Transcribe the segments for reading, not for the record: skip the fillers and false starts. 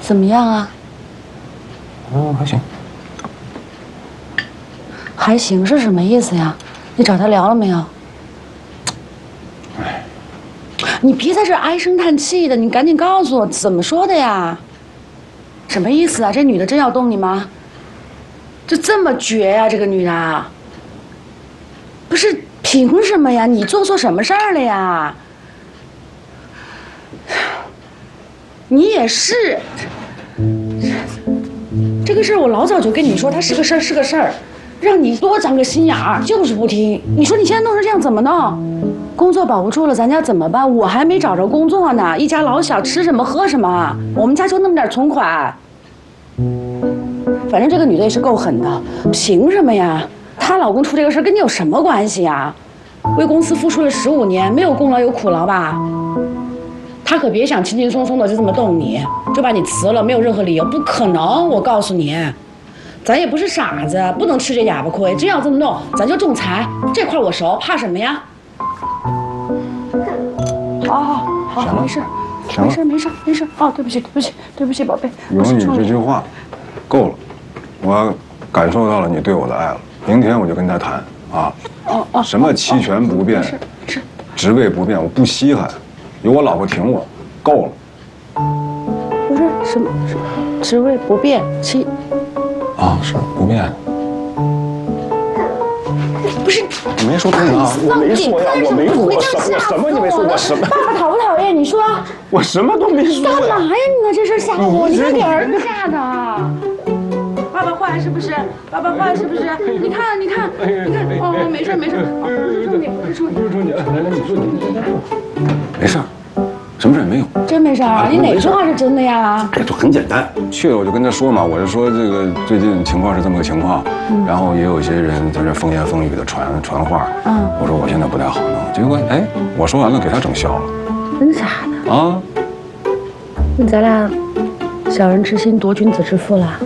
怎么样啊？ 还行。 还行是什么意思呀？你找他聊了没有？ 哎， 你别在这唉声叹气的，你赶紧告诉我怎么说的呀？什么意思啊？这女的真要动你吗？这么绝呀、这个女的。不是，凭什么呀？你做错什么事儿了呀？你也是。这个事儿我老早就跟你说，它是个事儿，是个事儿，让你多长个心眼儿，就是不听。你说你现在弄成这样怎么弄？工作保不住了，咱家怎么办？我还没找着工作呢，一家老小吃什么喝什么？我们家就那么点存款。反正这个女的也是够狠的，凭什么呀？她老公出这个事儿跟你有什么关系呀？为公司付出了15年，没有功劳有苦劳吧？她可别想轻轻松松的就这么动你，就把你辞了，没有任何理由，不可能！我告诉你，咱也不是傻子，不能吃这哑巴亏。真要这么弄，咱就仲裁，这块我熟，怕什么呀？好，没事，没事。哦，对不起，宝贝。 有你这句话，够了，我感受到了你对我的爱了。明天我就跟他谈啊。什么期权不变， 是， 职位不变，我不稀罕，有我老婆挺我，够了。 不是什么职位不变是不变。 不是， 你没说对啊，我没说呀，我没说，我什么你没说，我什么？ 爸爸讨不讨厌？你说。 我什么都没说呀。 干嘛呀？你拿这事吓我，你看给儿子吓的。爸爸坏是不是？你看，哦，没事，不是重点。 来，你说你。没事，什么事也没有。 真没事啊？你哪句话是真的呀？ 哎，就很简单。去了我就跟他说嘛，我就说这个最近情况是这么个情况，然后也有一些人在这风言风语的传话。我说我现在不太好弄，结果我说完了给他整笑了。 真假的？啊？那咱俩小人之心夺君子之腹了。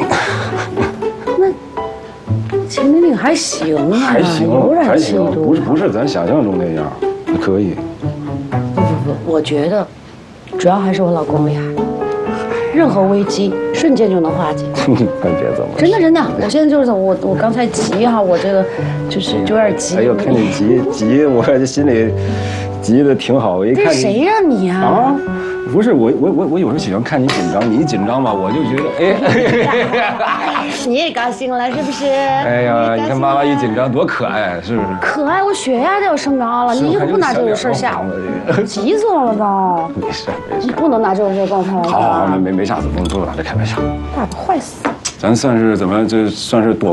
那秦玲玲还行啊， 还行，不是咱想象中那样，还可以。 不，我觉得主要还是我老公厉害，任何危机瞬间就能化解。 别这么真的，我现在就是我刚才急哈，我这个就是有点急。 哎呦，看你急，我这心里急的挺好。我一看这谁呀你啊？ 不是我有时候喜欢看你紧张，你一紧张吧，我就觉得你也高兴了是不是？ 哎呀，你看妈妈一紧张多可爱，是不是？ 可爱，我血压都要升高了，你可不拿这种事吓我，急死我了都。 没事， 你不能拿这种事跟我开玩笑。 好，没啥子，不能拿这开玩笑。 爸爸坏死了。 咱算是怎么？这算是躲。